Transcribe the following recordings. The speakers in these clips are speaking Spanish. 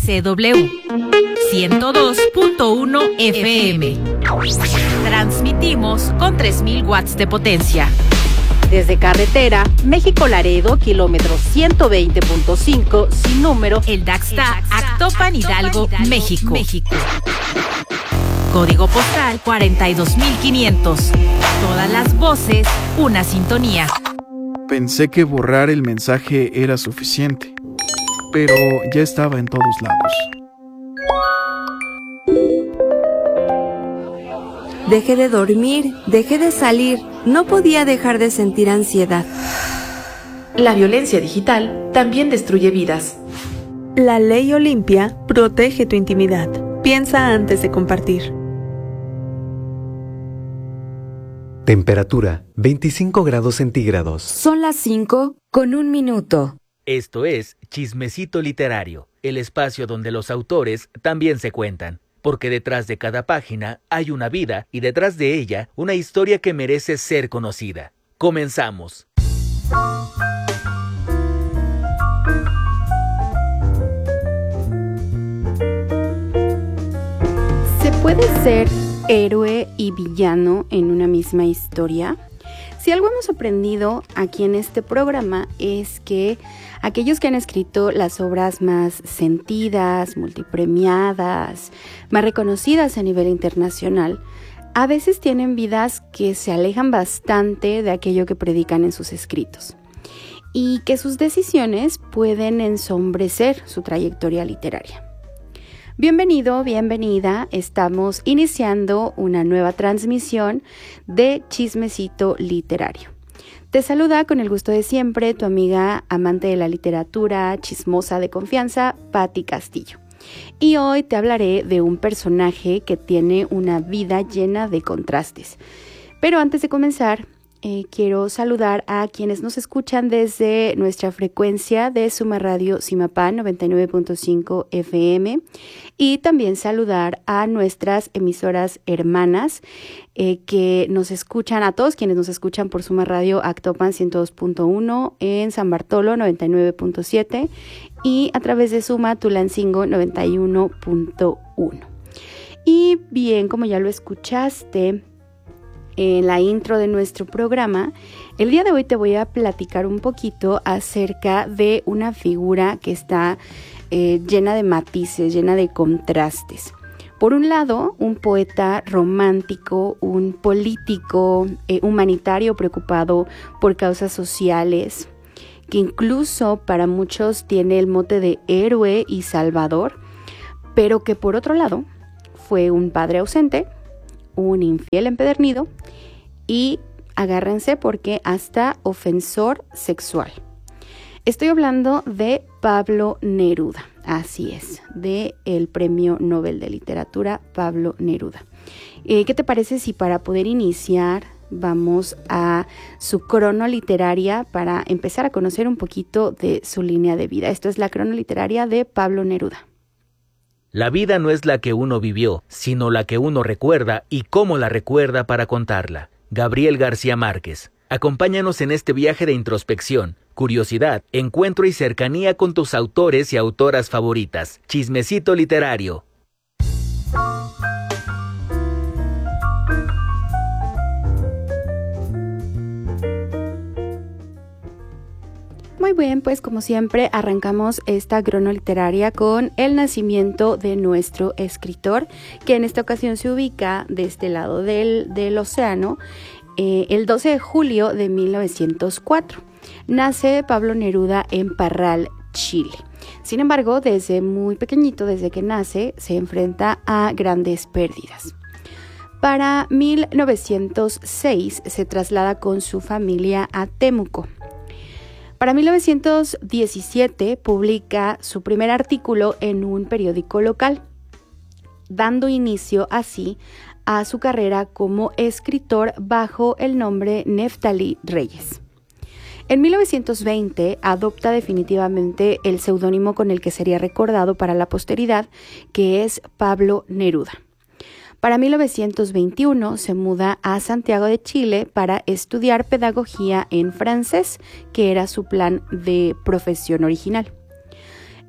XCW 102.1 FM. Transmitimos con 3000 watts de potencia. Desde carretera, México-Laredo, kilómetro 120.5, sin número, El Daxta, Actopan, Hidalgo, México. Código postal 42500. Todas las voces, una sintonía. Pensé que borrar el mensaje era suficiente, pero ya estaba en todos lados. Dejé de dormir, dejé de salir, no podía dejar de sentir ansiedad. La violencia digital también destruye vidas. La ley Olimpia protege tu intimidad. Piensa antes de compartir. Temperatura 25 grados centígrados. Son las 5:01. Esto es Chismecito Literario, el espacio donde los autores también se cuentan. Porque detrás de cada página hay una vida y detrás de ella una historia que merece ser conocida. Comenzamos. ¿Se puede ser héroe y villano en una misma historia? Si algo hemos aprendido aquí en este programa es que aquellos que han escrito las obras más sentidas, multipremiadas, más reconocidas a nivel internacional, a veces tienen vidas que se alejan bastante de aquello que predican en sus escritos y que sus decisiones pueden ensombrecer su trayectoria literaria. Bienvenido, bienvenida, estamos iniciando una nueva transmisión de Chismecito Literario. Te saluda con el gusto de siempre tu amiga amante de la literatura, chismosa de confianza, Patti Castillo. Y hoy te hablaré de un personaje que tiene una vida llena de contrastes. Pero antes de comenzar, quiero saludar a quienes nos escuchan desde nuestra frecuencia de Suma Radio Simapán 99.5 FM y también saludar a nuestras emisoras hermanas que nos escuchan, a todos quienes nos escuchan por Suma Radio Actopan 102.1, en San Bartolo 99.7 y a través de Suma Tulancingo 91.1. Y bien, como ya lo escuchaste en la intro de nuestro programa, el día de hoy te voy a platicar un poquito acerca de una figura que está llena de matices, llena de contrastes. Por un lado, un poeta romántico, un político humanitario preocupado por causas sociales, que incluso para muchos tiene el mote de héroe y salvador, pero que por otro lado fue un padre ausente, un infiel empedernido y, agárrense porque hasta ofensor sexual. Estoy hablando de Pablo Neruda, así es, del Premio Nobel de Literatura Pablo Neruda. ¿Qué te parece si para poder iniciar vamos a su crono literaria para empezar a conocer un poquito de su línea de vida? Esto es la crono literaria de Pablo Neruda. La vida no es la que uno vivió, sino la que uno recuerda y cómo la recuerda para contarla. Gabriel García Márquez. Acompáñanos en este viaje de introspección, curiosidad, encuentro y cercanía con tus autores y autoras favoritas. Chismecito Literario. Muy bien, pues como siempre arrancamos esta crono literaria con el nacimiento de nuestro escritor, que en esta ocasión se ubica de este lado del océano, el 12 de julio de 1904. Nace Pablo Neruda en Parral, Chile. Sin embargo, desde muy pequeñito, desde que nace, se enfrenta a grandes pérdidas. Para 1906 se traslada con su familia a Temuco. Para 1917 publica su primer artículo en un periódico local, dando inicio así a su carrera como escritor bajo el nombre Neftalí Reyes. En 1920 adopta definitivamente el seudónimo con el que sería recordado para la posteridad, que es Pablo Neruda. Para 1921 se muda a Santiago de Chile para estudiar pedagogía en francés, que era su plan de profesión original.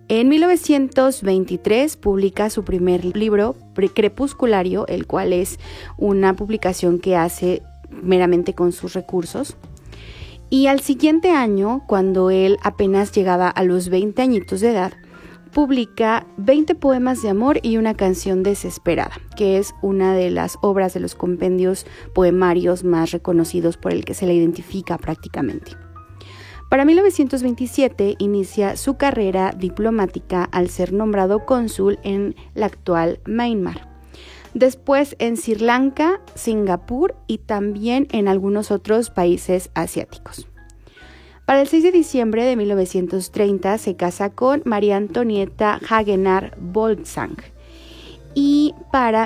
En 1923 publica su primer libro, Crepusculario, el cual es una publicación que hace meramente con sus recursos. Y al siguiente año, cuando él apenas llegaba a los 20 añitos de edad, publica 20 poemas de amor y una canción desesperada, que es una de las obras de los compendios poemarios más reconocidos por el que se le identifica prácticamente. Para 1927 inicia su carrera diplomática al ser nombrado cónsul en la actual Myanmar. Después en Sri Lanka, Singapur y también en algunos otros países asiáticos. Para el 6 de diciembre de 1930 se casa con María Antonieta Hagenar Boltzang y para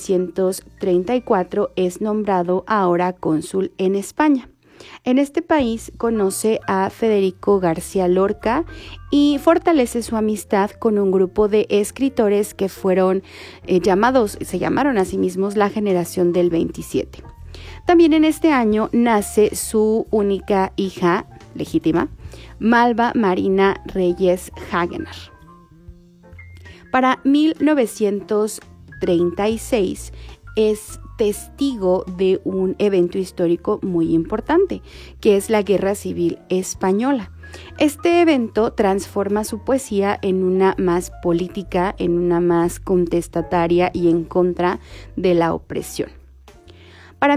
1934 es nombrado ahora cónsul en España. En este país conoce a Federico García Lorca y fortalece su amistad con un grupo de escritores que fueron se llamaron a sí mismos la generación del 27. También en este año nace su única hija legítima, Malva Marina Reyes Hagenar. Para 1936 es testigo de un evento histórico muy importante, que es la Guerra Civil Española. Este evento transforma su poesía en una más política, en una más contestataria y en contra de la opresión. Para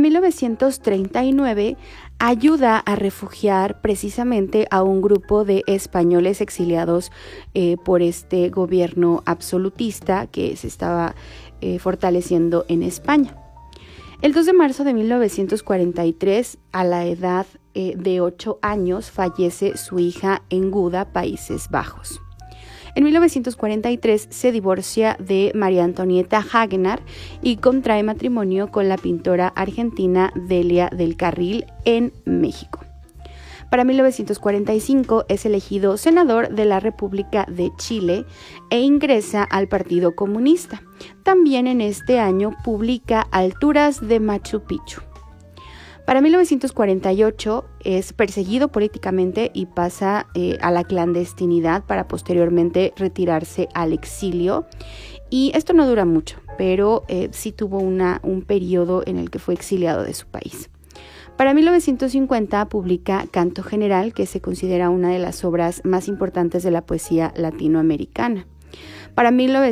1939 ayuda a refugiar precisamente a un grupo de españoles exiliados por este gobierno absolutista que se estaba fortaleciendo en España. El 2 de marzo de 1943, a la edad de 8 años, fallece su hija en Guda, Países Bajos. En 1943 se divorcia de María Antonieta Hagenar y contrae matrimonio con la pintora argentina Delia del Carril en México. Para 1945 es elegido senador de la República de Chile e ingresa al Partido Comunista. También en este año publica Alturas de Machu Picchu. Para 1948 es perseguido políticamente y pasa a la clandestinidad para posteriormente retirarse al exilio. Y esto no dura mucho, pero sí tuvo un periodo en el que fue exiliado de su país. Para 1950 publica Canto General, que se considera una de las obras más importantes de la poesía latinoamericana. Para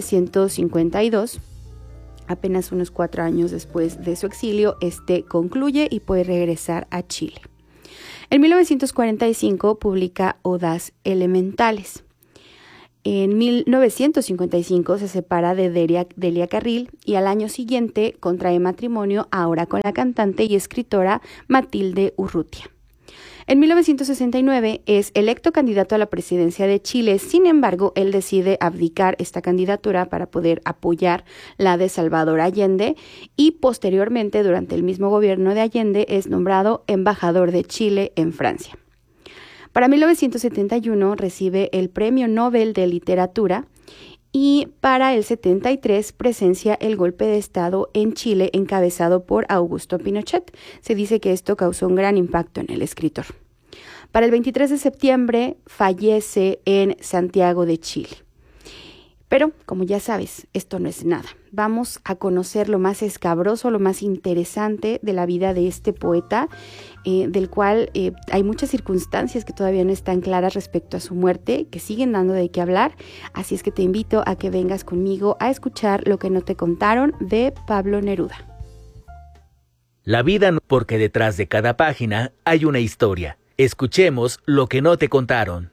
1952, apenas unos 4 años después de su exilio, concluye y puede regresar a Chile. En 1945 publica Odas Elementales. En 1955 se separa de Delia Carril y al año siguiente contrae matrimonio ahora con la cantante y escritora Matilde Urrutia. En 1969 es electo candidato a la presidencia de Chile, sin embargo, él decide abdicar esta candidatura para poder apoyar la de Salvador Allende y posteriormente, durante el mismo gobierno de Allende, es nombrado embajador de Chile en Francia. Para 1971 recibe el Premio Nobel de Literatura y para el 73 presencia el golpe de Estado en Chile encabezado por Augusto Pinochet. Se dice que esto causó un gran impacto en el escritor. Para el 23 de septiembre fallece en Santiago de Chile. Pero, como ya sabes, esto no es nada. Vamos a conocer lo más escabroso, lo más interesante de la vida de este poeta, del cual hay muchas circunstancias que todavía no están claras respecto a su muerte, que siguen dando de qué hablar. Así es que te invito a que vengas conmigo a escuchar Lo que no te contaron de Pablo Neruda. La vida, porque detrás de cada página hay una historia. Escuchemos Lo que no te contaron.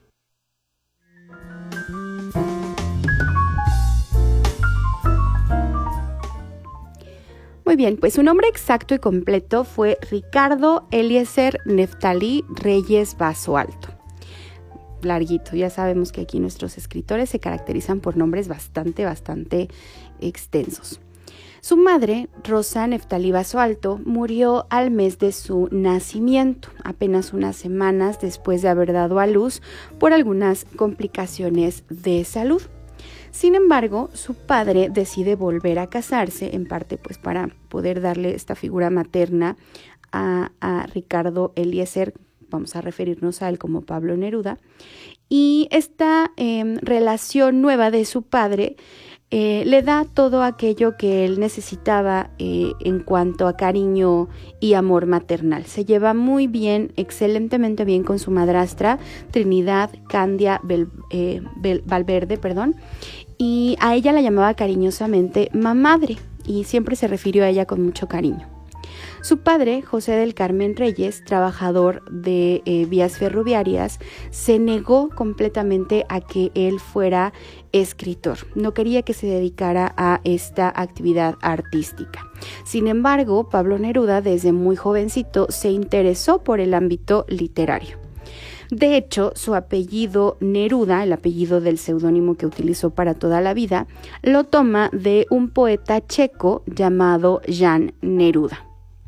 Muy bien, pues su nombre exacto y completo fue Ricardo Eliezer Neftalí Reyes Basualto. Larguito, ya sabemos que aquí nuestros escritores se caracterizan por nombres bastante extensos. Su madre, Rosa Neftalí Basualto, murió al mes de su nacimiento, apenas unas semanas después de haber dado a luz por algunas complicaciones de salud. Sin embargo, su padre decide volver a casarse, en parte pues para poder darle esta figura materna a Ricardo Eliezer, vamos a referirnos a él como Pablo Neruda, Y esta relación nueva de su padre le da todo aquello que él necesitaba en cuanto a cariño y amor maternal. Se lleva muy bien, excelentemente bien con su madrastra, Trinidad Candia Valverde, y a ella la llamaba cariñosamente mamadre y siempre se refirió a ella con mucho cariño. Su padre, José del Carmen Reyes, trabajador de vías ferroviarias, se negó completamente a que él fuera escritor. No quería que se dedicara a esta actividad artística. Sin embargo, Pablo Neruda, desde muy jovencito, se interesó por el ámbito literario. De hecho, su apellido Neruda, el apellido del seudónimo que utilizó para toda la vida, lo toma de un poeta checo llamado Jan Neruda.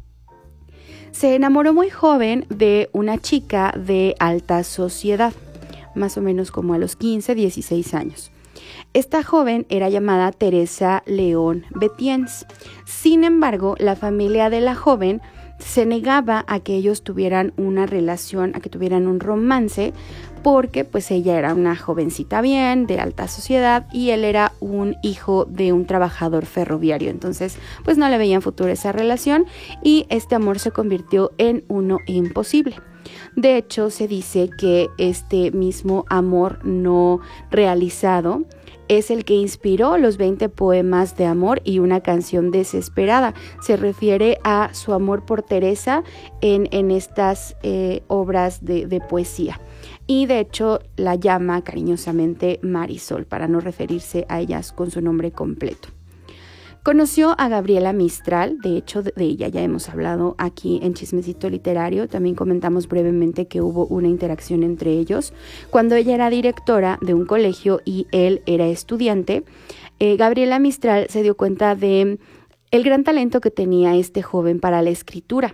Se enamoró muy joven de una chica de alta sociedad, más o menos como a los 15, 16 años. Esta joven era llamada Teresa León Betiens. Sin embargo, la familia de la joven se negaba a que ellos tuvieran una relación, a que tuvieran un romance, porque pues ella era una jovencita bien, de alta sociedad, y él era un hijo de un trabajador ferroviario. Entonces, pues no le veían futuro esa relación y este amor se convirtió en uno imposible. De hecho, se dice que este mismo amor no realizado es el que inspiró los 20 poemas de amor y una canción desesperada. Se refiere a su amor por Teresa en estas obras de poesía. Y de hecho la llama cariñosamente Marisol, para no referirse a ellas con su nombre completo. Conoció a Gabriela Mistral, de hecho de ella ya hemos hablado aquí en Chismecito Literario, también comentamos brevemente que hubo una interacción entre ellos. Cuando ella era directora de un colegio y él era estudiante, Gabriela Mistral se dio cuenta de el gran talento que tenía este joven para la escritura.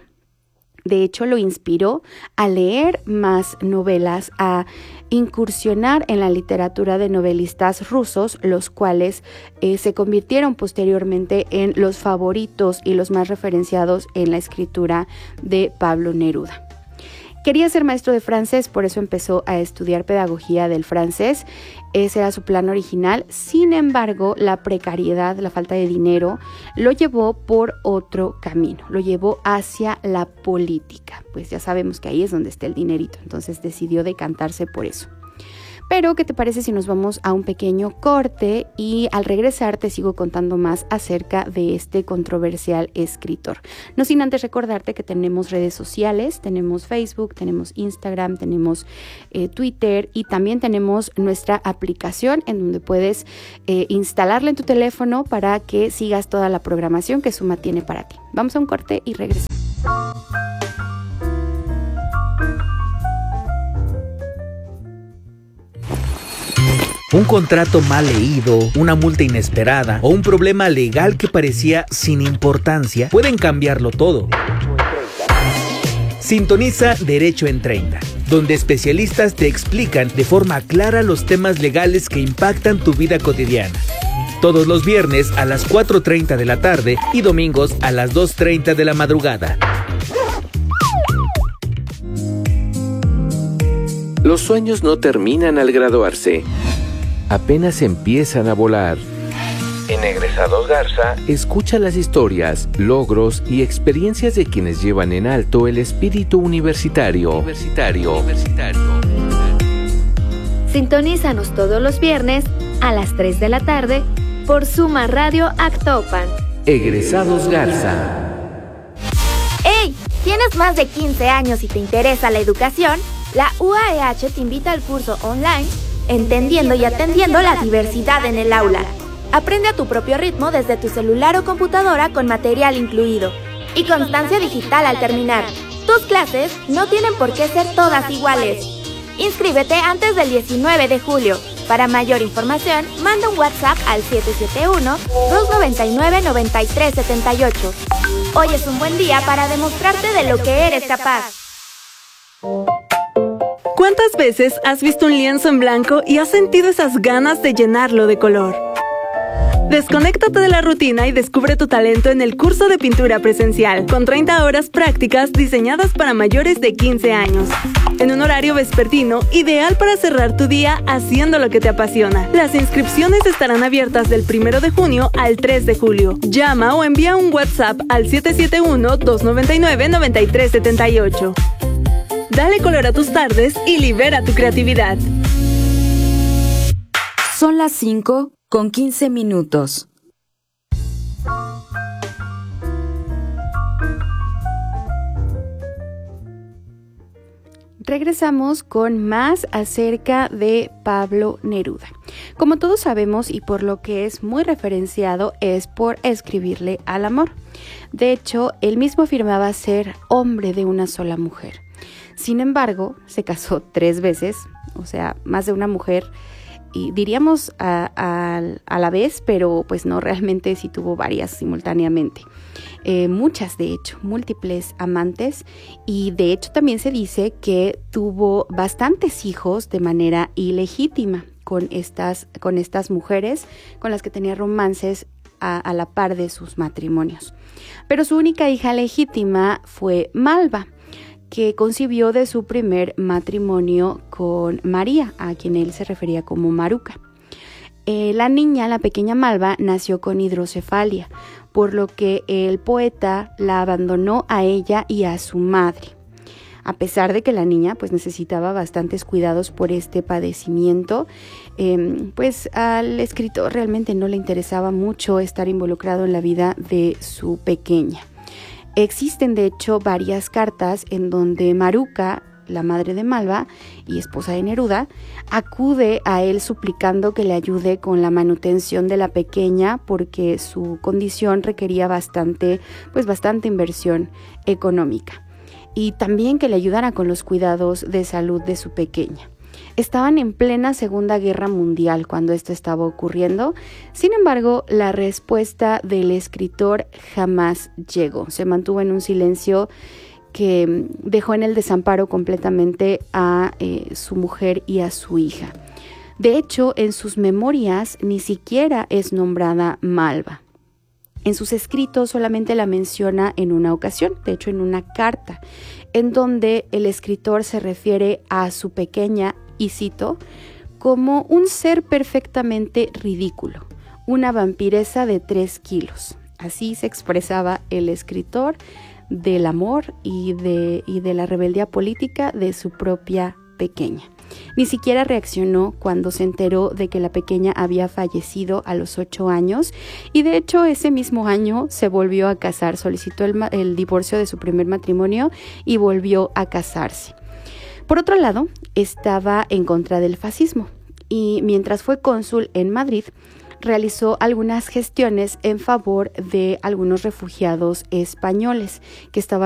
De hecho, lo inspiró a leer más novelas, a incursionar en la literatura de novelistas rusos, los cuales se convirtieron posteriormente en los favoritos y los más referenciados en la escritura de Pablo Neruda. Quería ser maestro de francés, por eso empezó a estudiar pedagogía del francés. Ese era su plan original. Sin embargo, la precariedad, la falta de dinero, lo llevó por otro camino. Lo llevó hacia la política. Pues ya sabemos que ahí es donde está el dinerito. Entonces decidió decantarse por eso. Pero, ¿qué te parece si nos vamos a un pequeño corte y al regresar te sigo contando más acerca de este controversial escritor? No sin antes recordarte que tenemos redes sociales, tenemos Facebook, tenemos Instagram, tenemos Twitter y también tenemos nuestra aplicación en donde puedes instalarla en tu teléfono para que sigas toda la programación que Suma tiene para ti. Vamos a un corte y regresamos. Un contrato mal leído, una multa inesperada o un problema legal que parecía sin importancia pueden cambiarlo todo. Sintoniza Derecho en 30, donde especialistas te explican de forma clara los temas legales que impactan tu vida cotidiana. Todos los viernes a las 4:30 de la tarde y domingos a las 2:30 de la madrugada. Los sueños no terminan al graduarse. Apenas empiezan a volar. En Egresados Garza, escucha las historias, logros y experiencias de quienes llevan en alto el espíritu universitario. Sintonízanos todos los viernes a las 3 de la tarde por Suma Radio Actopan. Egresados Garza. ¡Hey! ¿Tienes más de 15 años y te interesa la educación? La UAEH te invita al curso online Entendiendo y atendiendo la diversidad en el aula. Aprende a tu propio ritmo desde tu celular o computadora con material incluido y constancia digital al terminar. Tus clases no tienen por qué ser todas iguales. Inscríbete antes del 19 de julio. Para mayor información, manda un WhatsApp al 771-299-9378. Hoy es un buen día para demostrarte de lo que eres capaz. ¿Cuántas veces has visto un lienzo en blanco y has sentido esas ganas de llenarlo de color? Desconéctate de la rutina y descubre tu talento en el curso de pintura presencial, con 30 horas prácticas diseñadas para mayores de 15 años. En un horario vespertino, ideal para cerrar tu día haciendo lo que te apasiona. Las inscripciones estarán abiertas del 1 de junio al 3 de julio. Llama o envía un WhatsApp al 771-299-9378. Dale color a tus tardes y libera tu creatividad. Son las 5:15. Regresamos con más acerca de Pablo Neruda. Como todos sabemos y por lo que es muy referenciado es por escribirle al amor. De hecho, él mismo afirmaba ser hombre de una sola mujer. Sin embargo, se casó 3 veces, o sea, más de una mujer, y diríamos a la vez, pero pues no, realmente sí tuvo varias simultáneamente. Muchas, de hecho, múltiples amantes, y de hecho también se dice que tuvo bastantes hijos de manera ilegítima con estas mujeres con las que tenía romances a la par de sus matrimonios. Pero su única hija legítima fue Malva, que concibió de su primer matrimonio con María, a quien él se refería como Maruca. La niña, la pequeña Malva, nació con hidrocefalia, por lo que el poeta la abandonó a ella y a su madre. A pesar de que la niña pues necesitaba bastantes cuidados por este padecimiento, pues al escritor realmente no le interesaba mucho estar involucrado en la vida de su pequeña. Existen de hecho varias cartas en donde Maruca, la madre de Malva y esposa de Neruda, acude a él suplicando que le ayude con la manutención de la pequeña porque su condición requería bastante inversión económica, y también que le ayudara con los cuidados de salud de su pequeña. Estaban en plena Segunda Guerra Mundial cuando esto estaba ocurriendo. Sin embargo, la respuesta del escritor jamás llegó. Se mantuvo en un silencio que dejó en el desamparo completamente a su mujer y a su hija. De hecho, en sus memorias ni siquiera es nombrada Malva. En sus escritos solamente la menciona en una ocasión, de hecho en una carta, en donde el escritor se refiere a su pequeña, y cito, como un ser perfectamente ridículo, una vampiresa de 3 kilos. Así se expresaba el escritor del amor y de la rebeldía política de su propia pequeña. Ni siquiera reaccionó cuando se enteró de que la pequeña había fallecido a los 8 años, y de hecho ese mismo año se volvió a casar, solicitó el divorcio de su primer matrimonio y volvió a casarse. Por otro lado, estaba en contra del fascismo, y mientras fue cónsul en Madrid, realizó algunas gestiones en favor de algunos refugiados españoles que estaban